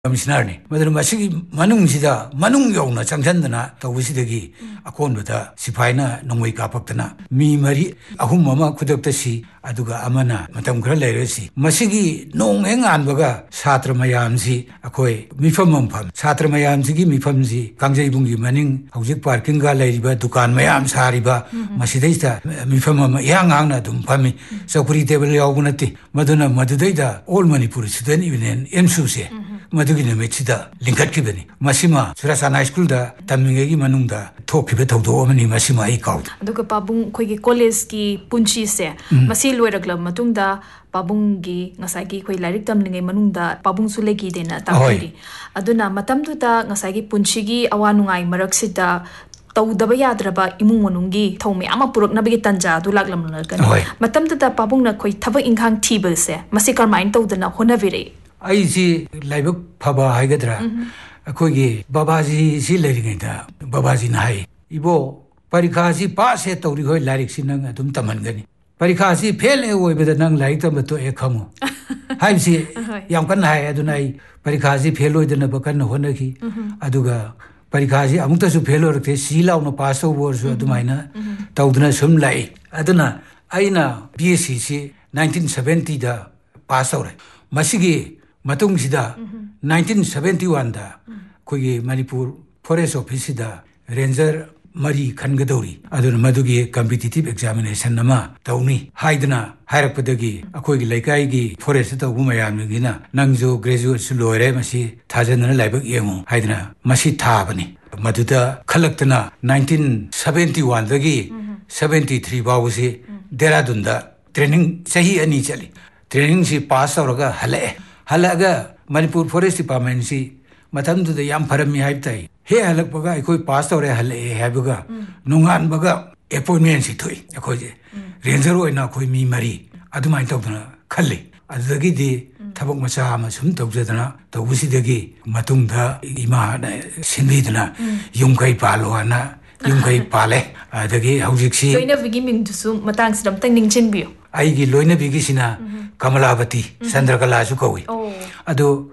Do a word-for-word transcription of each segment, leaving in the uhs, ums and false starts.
Commissioner, whether Masiki Manung Sida, Manung Yona, Changsandana, Tawisidagi, Akonda, Sipina, Nomika Paktana, Mi Mari, Ahumama Kudaktasi, Aduga Amana, Matam Kraleresi, Masigi, Nong Enganbaga, Satra Mayamsi, Akoi, Mifamampam, Satra Mayamsigi, Mifamsi, Kangjabungi Manning, Hauzik Parking Galeriba, Dukan Mayam Sariba, Masidesta, Mifamama, Yang Anna, Dumpami, Sakuri Table Yagunati, Maduna Madudeda, all Manipur, Sudan, even in Emsuse. Madugina Mechida, Linkatibani, Massima, Surasana Schoolda, Tamingagi Manunda, Tokiba Toto, Mani Massima Ikaut. Duka Pabung Kogi Koleski Punchi se, Masil Weragla Matunda, Pabungi, Nasaki, Koi Larictam Linga Manunda, Pabung Suleki dena Takiri. Aduna Matamduta, Nasaki Punchigi, Awanungai, Maraxida. Taudaba yadraba imung manungi thome ama purok na bigi tanja du laglam lagani matam ta pabung na khoi thaba inghang thibal se masikar mind tawdana honavire Aiji Laibuk Paba Hagadra, a Kogi, Babazi Zilerigata, Babazi Nai, Ibo, Parikasi pass at Torigo Larixin and Tamangani. Parikasi pale away with a nung like them to a como. I see Yankanai Adunai, Parikasi Pelo than a Bakan Honaki, Aduga, Parikasi, Amutasu Pelo, Sila on a pass over to Mina, Taudana Sum Lai, Aduna, Aina, B S C, nineteen seventy the pass out. Masigi. Matung Sida, nineteen seventy-one da, Kogi Manipur Forest Office da, Ranger Mari Kangadori, Adun Madugi competitive examination nama, Tauni, Haidana, Hirapadagi, Akogi Lakaigi, Forest of Umayamina, Nangzo graduate Sulore Masi, Tajan Labak Yemu, Haidana, Masi Tabani, Maduda, Kalaktana, nineteen seventy-one, Dagi, seventy-three Bawasi, Deradunda, training Sahi Anichali, training she passed Oraga Hale. Halaga Manipur Forest Department si Matam to the Yam Parami Haiptai. Here Halakbaga, I could pass or a Hale Habuga, Nungan Baga, appointment si toy, a koje. Renzero and Akoi Mi Marie, Adumai Tokana, Kali, Adagidi, Tabok Masama, Sum Tokzana, the Wusidagi, Matunda, Ima, Sinvidana, Yunkai Paloana, Yunkai Pale, Adagi, Hausiksi. So, never beginning to sum Matangs of Tending Chinbio. I give Loina Bigisina. Kamalavati, Sandrakala Sukowi. Ado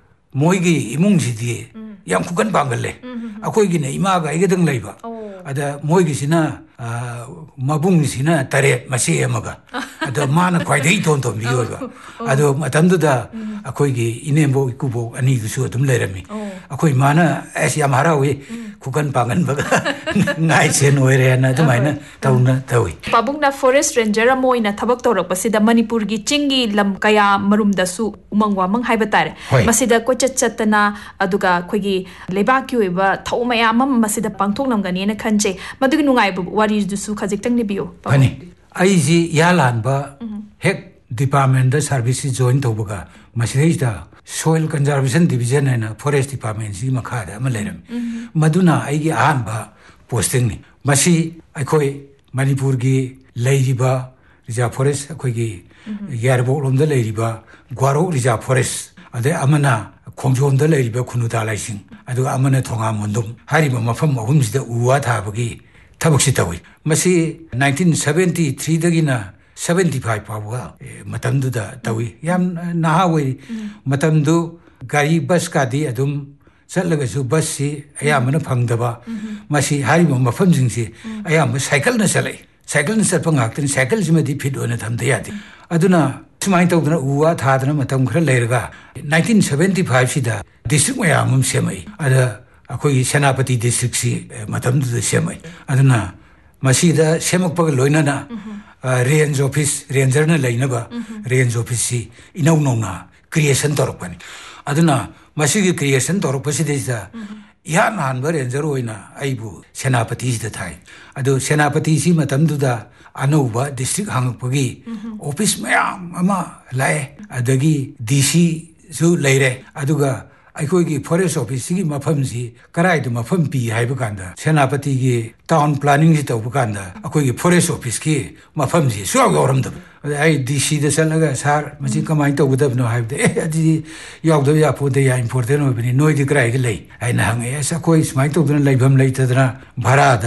Moigi, Imungsidi, Yam Kukan Bangale, Akoigina, Imaga, Egadang Leva, Ada Moigisina, Mabungisina, Tare, Masia Maga, Ada Mana quite eight on Tom Yoga, Ado Matanduda, Akoigi, Inembo, Kubo, and Nigusutum Lerami, Akoi Mana, as Yamarawi. Kukan pangan baga ngai chen oire na tumaina tauna tawi Pabung na forest ranger mo ina thabak torok pasida Manipur gi chingi lam kaya marum da su umangwa mang haiba tare masida ko chatchatana aduga khogi lebak ki oiba thaumayam masida pangthok namgani na khanje madugi nungai bu wari du su khajik tang ni biyo pani ai ji yalan ba hek department da services join tobaga masida Soil Conservation Division and Forest Department, Makada, Malaram. Maduna, Igi Amba, posting. Masi, Akoi, Manipurgi, Ladyba, Rija Forest, Akoigi, Yarbo on the Ladyba, Guaro, Rija Forest, Ade Amana, Konjo on the Ladyba, Kunuta Lashing, Adu Amana Tonga Mundum, Harima Mafam, whom's the Uwatabagi, Tabuxitawi. Masi, nineteen seventy-three, Dagina. seventy-five Pabwa, Matamduda, Tawi, Yam Nahawi, Matamdu, Gari Baskadi, Adum, Salagasu Basi, Ayamana Pangdaba, Masi Harima Mafamsingsi, Ayam, Cycle Nasale, Cycle Nasapangak, and Cycles Medi Pidon at Hamdayati. Aduna, Smaitogna Uwa Tadra Matamkra Lerga, nineteen seventy-five Sida, District Mayamum Semai, Ada Akoi Senapati District Si, Matamdu the Semai, Aduna, Masida Semakpa Loinana. Range office, ranger na lainaba, range office si, inaw na creation torpani. Aduna, masigi creation torpasi desa, yan hanba ranger oina, aibu, senapati is the time. Ado senapati si matamduda, anuba, district hangpagi, office mayam, ama, lai, adagi, D C, zu laire, aduga, Aikogi forest office gi mafamsi karai du mafam pi haibukanda senapati gi town planning ji tawbukanda akogi forest office ki mafamsi suaga oramda ai D C da salaga sar maji kamai tawbudab no haibde eh adi yawda ya pode ya important obini noi di karai gi lei ai na hange esa koi smai tawduna leibam leitadra bharada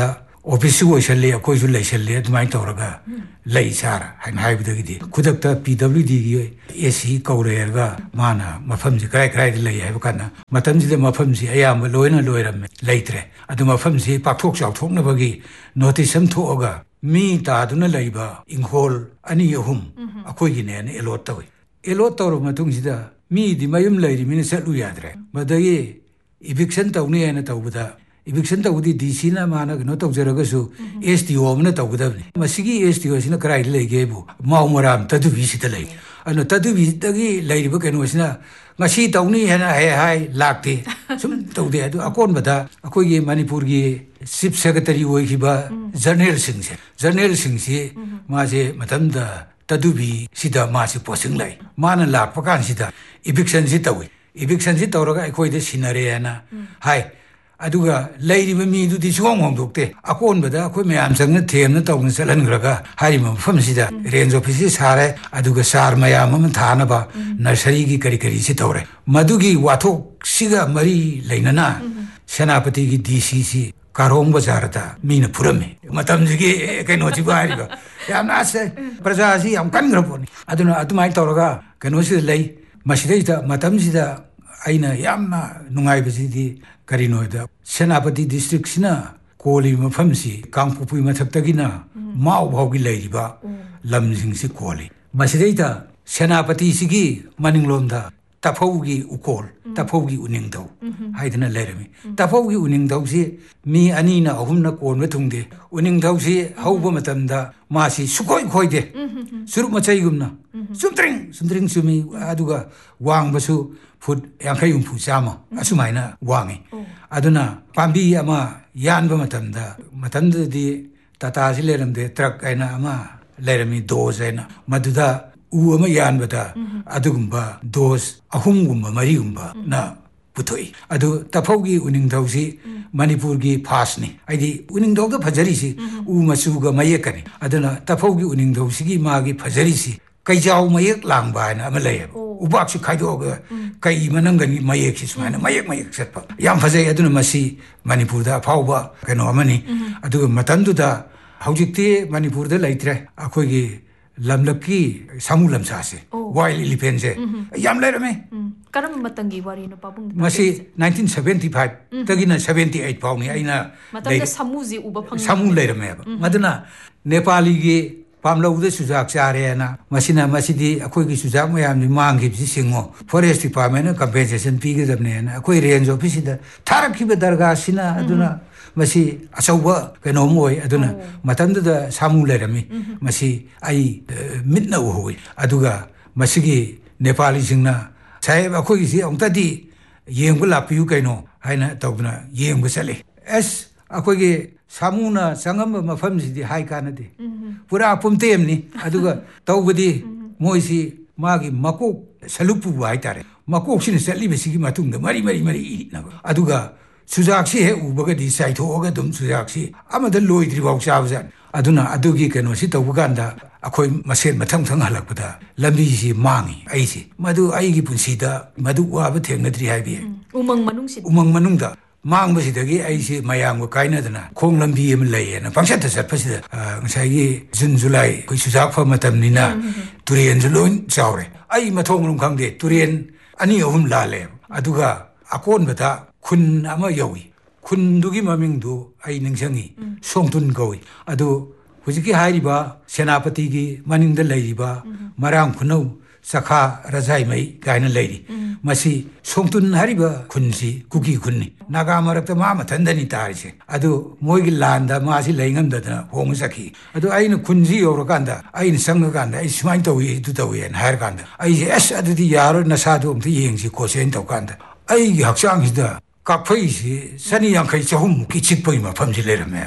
office wo shalle akoi su lai shalle adumai tawraga lai sara hain haibudagidi khudakta P W D gi A C kaurerga mana mafam ji krai krai lai haiba kana matam ji de mafam ji ayam loina loiram laitre adu mafam ji pakthok chaw thok na bagi notice sam thoga mi ta duna laiba inghol ani ahum akoi gi ne ne elot tawi elot tawru matung ji da mi di mayum lairi min salu yadre madagi eviction tawni ana tawbuda eviction tawdi D C na mana no tawjaraga su S D O na tawgudabni masigi S D O sina krai lege bu maumaram tadu visita lai ano tadu visitagi lairiba keno sina ngasi tawni hena hai hai lakte sum tawde adu akon bada akoi ge Manipur gi chief secretary oi khiba general singh se general singh se ma je matam da tadu bi sida ma se posing lai mana lak pakan sida eviction si tawi eviction si tawraga akoi de sinare ana hai aduga lairiba mi du di song hong dokte akon bada akoi mayam sangna themna tawna salan graga hari ma pham sida range office sare aduga sar mayam am thana ba nursery gi kari kari si tawre madugi wathok siga mari leinana senapati gi D C si karong bazarata mina purame matam ji gi kaino ji ba ri ba yam na se praja si yam kan graponi aduna atumai tawraga kaino si lei masidai matam sida aina yamna nungai basidi karinoida senapati district sina koli mafam si kangpupui mathaktagina mau bhaugi leiriba lamjing si koli masidai senapati sigi maninglomda tapaugi ukol tapaugi uningdau haidana lerami tapaugi uningdau si mi anina ahumna konwa thungde uningdau si hauba matamda masi sukoi khoide surup machai gumna sumtring sumtring sumi aduga wang basu food yankai umpu chama asumaina wangi aduna pambi ama yanba matamda matamda di tata si leramde truck aina ama lerami dose aina maduda u ama yanbada adugumba dose ahumgumba marigumba na puthoi adu tapaugi uningdausi Manipur gi phasni aidi uningdau da phajari si u machu ga mayekani aduna tapaugi uningdausi gi magi phajari si kaijau mayek langba na ama lay ubak si khaido ga kai manangani mayek si sumana mayek mayek setpa yam phajai aduna masi Manipur da phauba kano amani adu matandu da haujikti Manipur da laitre akoi gi lamlaki samu lamsa se wild elephant se yam lerame karam matangi wari no pabung masi nineteen seventy-five tagina seventy-eight pauni aina matamda samu ji uba phang samu lerame maduna Nepali gi pamlau de sujak chare na masina masidi akoi gi sujak mayam ni mangi bi singo forest department compensation pi gi dabne na akoi range office da tharak ki darga sina aduna masi asauba keno moi aduna matamda da samu lerami masi ai mitna hoi aduga masigi Nepali singna sai akoi gi ongta di yengbu lapiu kaino haina tawna yengbu sale es akoi gi samuna sangam mafam si di hai kana de pura pumtem ni aduga tawbudi moisi magi makok salupu bai tare makok sin sali besi gi matung da mari mari mari na aduga sujaksi he ubaga di sai thoga dum sujaksi amada loi dri bau chabjan aduna adugi keno si tawbuganda akoi masen mathang thang halakpada lambi si mangi ai si madu ai gi punsi da madu wa ba thengna dri hai bi umang manung si umang manung da mang ba si dagi ai si mayang ko kaina dana khong lambi em lei na pangsat ta sat pasida ngai gi June July koi sujak pha matam ni na turien julon chawre ai mathong lum khang de turien ani ahum la le aduga akon bata khun ama yawi khun dugi maming du ai ningsangi songtun goi adu hujiki hairiba senapati gi maning da leiriba marang khunau sakha rajai mai gaina leiri masi songtun hariba khunsi kuki khunni naga marakta ma mathandani tarise adu moigi landa ma si leingam da hong sakhi adu aina khunji yorokanda aina sanga kanda ai smain tawi du tawi en har kanda ai es adu di yaro nasa du umti yengsi kosen taw kanda ai hakchang hida kakphai si sani yankai chahum ki chikpai ma phamji lerame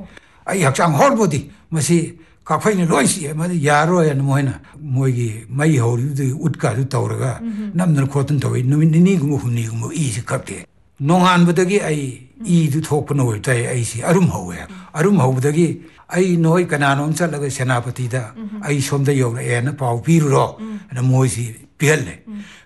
ai hakchang horbodi masi kakphai ni loi si ma yaro en moina moigi mai hori du utka du tawraga namnar khotun tawi numi ni gu hunni gu i si kapte nongan budagi ai i du thokpno hoi tai ai si arum howe arum hobudagi ai noi kananom chalaga senapati da ai somda yora ena pau piru ro na moi si pialle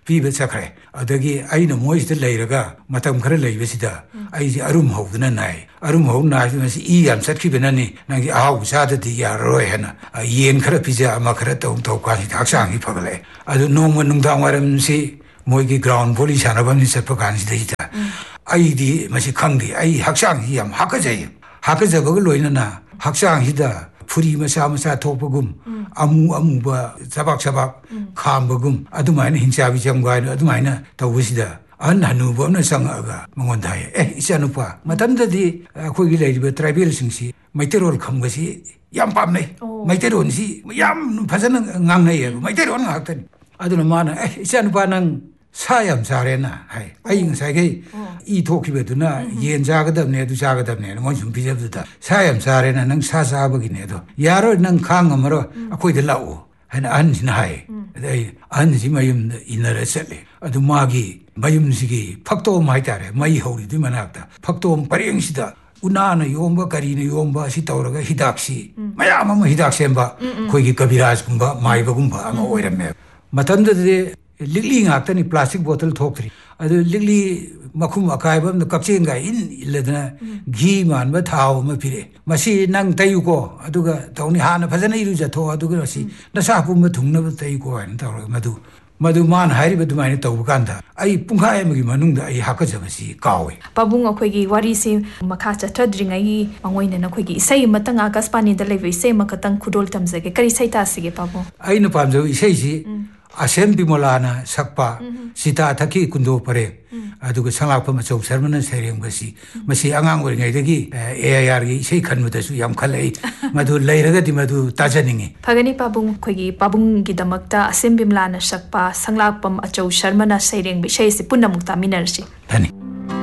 ꯄꯤꯕ ꯆꯠꯈ꯭ꯔꯦ ꯑꯗꯒꯤ ꯑꯩꯅ ꯃꯣꯏꯁꯤꯗ ꯂꯩꯔꯒ ꯃꯇꯝ ꯈꯔ ꯂꯩꯕꯁꯤꯗ ꯑꯩꯁꯦ ꯑꯔꯨꯝ ꯍꯧꯗꯨꯅ ꯅꯥꯏ ꯑꯔꯨꯝ ꯍꯧ ꯅꯥꯏꯁꯤ ꯃꯁꯤ ꯏ ꯌꯥꯝ ꯆꯠꯈꯤꯕꯅꯅꯤ ꯅꯪꯒꯤ ꯑꯍꯥꯎꯕ ꯆꯥꯗꯗꯤ ꯌꯥꯔꯔꯣꯏ ꯍꯥꯏꯅ ꯌꯦꯟ ꯈꯔ ꯄꯤꯖ ꯑꯃ ꯈꯔ ꯇꯧ ꯇꯧ ꯀꯥꯟꯁꯤꯗ ꯍꯛꯆꯥꯡꯁꯤ ꯐꯒꯠꯂꯛꯑꯦ ꯑꯗꯨ ꯅꯣꯡꯃ ꯅꯨꯡꯗꯥꯡ ꯋꯥꯏꯔꯝꯁꯤ ꯃꯣꯏꯒꯤ ꯒ꯭ꯔꯥꯎꯟ ꯚꯣꯂꯤ ꯁꯥꯟꯅꯐꯝꯁꯤ ꯆꯠꯄ ꯀꯥꯟꯁꯤꯗꯩꯗ ꯑꯩꯗꯤ ꯃꯁꯤ ꯈꯪꯗꯦ ꯑꯩ ꯍꯛꯆꯥꯡꯁꯤ ꯌꯥꯝ ꯍꯥꯀꯠꯆꯩ ꯍꯥꯀꯠꯆꯕꯒ ꯂꯣꯏꯅꯅ ꯍꯛꯆꯥꯡꯁꯤꯗ ꯐꯨꯔꯤ ꯃꯆꯥ ꯃꯆꯥ ꯊꯣꯛꯄꯒꯨꯝ ꯑꯃꯨ ꯑꯃꯨꯕ ꯆꯕꯥꯛ ꯆꯕꯥꯛ ꯈꯥꯝꯕꯒꯨꯝ ꯑꯗꯨꯃꯥꯏꯅ ꯍꯤꯡꯆꯥꯕꯤ ꯆꯪꯕ ꯍꯥꯏꯅ ꯑꯗꯨꯃꯥꯏꯅ ꯇꯧꯕꯁꯤꯗ ꯑꯍꯟ ꯍꯅꯨꯕ ꯑꯃꯅ ꯆꯪꯉꯛꯑꯒ ꯃꯉꯣꯟꯗ ꯍꯥꯏꯌꯦ ꯑꯦ ꯏꯆꯥꯅꯨꯄꯥ ꯃꯇꯝꯗꯗꯤ ꯑꯩꯈꯣꯏꯒꯤ ꯂꯩꯔꯤꯕ ꯇ꯭ꯔꯥꯏꯕꯦꯜꯁꯤꯡꯁꯤ ꯃꯩꯇꯩꯔꯣꯜ ꯈꯪꯕꯁꯤ ꯌꯥꯝ ꯄꯥꯝꯅꯩ ꯃꯩꯇꯩꯔꯣꯜꯁꯤ ꯌꯥꯝ ꯐꯖꯅ ꯉꯥꯡꯅꯩꯌꯦꯕ ꯃꯩꯇꯩꯔꯣꯜ ꯉꯥꯛꯇꯅꯤ ꯑꯗꯨꯅ ꯃꯥꯅ ꯑꯦ ꯏꯆꯥꯅꯨꯄꯥ ꯅꯪ ꯁꯥ ꯌꯥꯝ ꯆꯥꯔꯦꯅ ꯍꯥꯏ ꯑꯩ ꯉꯁꯥꯏꯈꯩ ꯏ ꯊꯣꯛꯈꯤꯕꯗꯨꯅ ꯌꯦꯟ ꯆꯥꯒꯗꯕꯅꯦ ꯑꯗꯨ ꯆꯥꯒꯗꯕꯅꯦꯅ ꯃꯣꯏ ꯁꯨꯝ ꯄꯤꯖꯕꯗꯨꯗ ꯁꯥ ꯌꯥꯝ ꯆꯥꯔꯦꯅ ꯅꯪ ꯁꯥ ꯆꯥꯕꯒꯤꯅꯦ ꯑꯗꯣ ꯌꯥꯔꯣꯏ ꯅꯪ ꯈꯥꯡ ꯉꯝꯃꯔꯣꯏ ꯑꯩꯈꯣꯏꯗ ꯂꯥꯛꯑꯣ ꯍꯥꯏꯅ ꯑꯍꯟꯁꯤꯅ ꯍꯥꯏ ꯑꯗ ꯑꯩ ꯑꯍꯟꯁꯤ ꯃꯌꯨꯝꯗ ꯏꯟꯅꯔ ꯆꯠꯂꯦ ꯑꯗꯨ ꯃꯥꯒꯤ ꯃꯌꯨꯝꯁꯤꯒꯤ ꯐꯛꯇꯣꯝ ꯍꯥꯏꯇꯥꯔꯦ ꯃꯩ ꯍꯧꯔꯤꯗꯨꯒꯤ ꯃꯅꯥꯛꯇ ꯐꯛꯇꯣꯝ ꯄꯔꯦꯡꯁꯤda ꯎꯅꯥꯅ ꯌꯣꯝꯕ ꯀꯔꯤꯅ ꯌꯣꯝꯕ ꯑꯁꯤ ꯇꯧꯔꯒ ꯍꯤꯗꯥꯛꯁꯤ ꯃꯌꯥꯝ ꯑꯃ ꯍꯤꯗꯥꯛ ꯁꯦꯝꯕ ꯑꯩꯈꯣꯏꯒꯤ ꯀꯕꯤꯔꯥꯖꯒꯨꯝꯕ ꯃꯥꯏꯕꯒꯨꯝꯕ ꯑꯃ ꯑꯣꯏꯔꯝꯃꯦ ꯃꯇꯝꯗꯗꯤ ꯂꯤꯛꯂꯤ ꯉꯥꯛꯇꯅꯤ ꯄ꯭ꯂꯥꯁꯇꯤꯛ ꯕꯣꯇꯜ ꯊꯣꯛꯇ꯭ꯔꯤ ꯑꯗꯨ ꯂꯤꯛꯂꯤ ꯃꯈꯨꯝ ꯑꯀꯥꯏꯕ ꯑꯃꯗ ꯀꯞꯆꯦꯡꯒ ꯏꯟ ꯏꯜꯂꯗꯅ ꯘꯤ ꯃꯥꯟꯕ ꯊꯥꯎ ꯑꯃ ꯄꯤꯔꯛꯑꯦ ꯃꯁꯤ ꯅꯪ ꯇꯩꯌꯨꯀꯣ ꯑꯗꯨꯒ ꯇꯧꯅꯤ ꯍꯥꯟꯅ ꯐꯖꯅ ꯏꯔꯨꯖꯊꯣꯛ ꯑꯗꯨꯒ ꯃꯁꯤ ꯅꯁꯥ ꯄꯨꯝꯕ ꯊꯨꯡꯅꯕ ꯇꯩꯌꯨꯀꯣ ꯍꯥꯏꯅ ꯇꯧꯔꯒ ꯃꯗꯨ ꯃꯗꯨ ꯃꯥꯅ ꯍꯥꯏꯔꯤꯕ ꯑꯗꯨꯃꯥꯏꯅ ꯇꯧꯕ ꯀꯥꯟꯗ ꯑꯩ ꯄꯨꯡꯈꯥꯏ ꯑꯃꯒꯤ ꯃꯅꯨꯡꯗ ꯑꯩ ꯍꯥꯀꯠꯆꯕꯁꯤ ꯀꯥꯎꯋꯦ ꯄꯥꯕꯨꯡ ꯑꯩꯈꯣꯏꯒꯤ ꯋꯥꯔꯤꯁꯤ ꯃꯈꯥ ꯆꯠꯊꯗ꯭ꯔꯤꯉꯩꯒꯤ ꯃꯉꯣꯏꯅ ꯑꯩꯈꯣꯏꯒꯤ ꯏꯁꯩ ꯑꯃꯇꯪ ꯑꯥꯀꯥꯁꯕꯥꯅꯤꯗ ꯂꯩꯕ ꯏꯁꯩ ꯑꯃꯈꯛꯇꯪ ꯈꯨꯗꯣꯜ ꯇꯝꯖꯒꯦ ꯀꯔꯤ ꯏꯁꯩ ꯇꯥꯁꯤꯒꯦ ꯄꯥꯕꯨꯡ ꯑꯩꯅ ꯄꯥꯝꯖꯕ ꯏꯁꯩꯁꯤ ꯑꯁꯦꯝ ꯕꯤꯃꯣꯂꯥꯅ ꯁꯛꯄ ꯁꯤꯇꯥ ꯊꯛꯈꯤ ꯀꯨꯟꯗꯣ ꯄꯔꯦꯡ ꯑꯗꯨꯒ ꯁꯪꯂꯥꯛꯄꯝ ꯑꯆꯧ ꯁꯔꯃꯅ ꯁꯩꯔꯦꯡꯕꯁꯤ ꯃꯁꯤ ꯑꯉꯥꯡ ꯑꯣꯏꯔꯤꯉꯩꯗꯒꯤ ꯑꯦ ꯑꯥꯏ ꯑꯥꯔꯒꯤ ꯏꯁꯩ ꯈꯟꯕꯗꯁꯨ ꯌꯥꯝ ꯈꯜꯂꯛꯏ ꯃꯗꯨ ꯂꯩꯔꯒꯗꯤ ꯃꯗꯨ ꯇꯥꯖꯅꯤꯡꯉꯤ ꯐꯒꯅꯤ ꯄꯥꯕꯨꯡ ꯑꯩꯈꯣꯏꯒꯤ ꯄꯥꯕꯨꯡꯒꯤꯗꯃꯛꯇ ꯑꯁꯦꯝ ꯕꯤꯃꯂꯥꯅ ꯁꯛꯄ ꯁꯪꯂꯥꯛꯄꯝ ꯑꯆꯧ ꯁꯔꯃꯅ ꯁꯩꯔꯦꯡꯕ ꯏꯁꯩ ꯑꯁꯤ ꯄꯨꯟꯅ ꯑꯃꯨꯛ ꯇꯥꯃꯤꯟꯅꯔꯁꯤ ꯊꯅꯤ